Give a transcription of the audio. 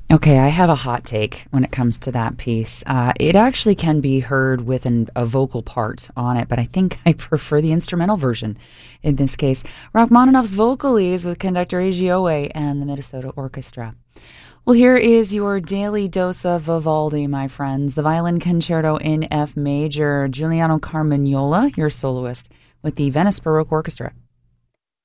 Okay, I have a hot take when it comes to that piece. It actually can be heard with a vocal part on it, but I think I prefer the instrumental version in this case. Rachmaninoff's Vocalese with conductor Eiji Oe and the Minnesota Orchestra. Well, here is your daily dose of Vivaldi, my friends. The Violin Concerto in F major. Giuliano Carmagnola, your soloist, with the Venice Baroque Orchestra.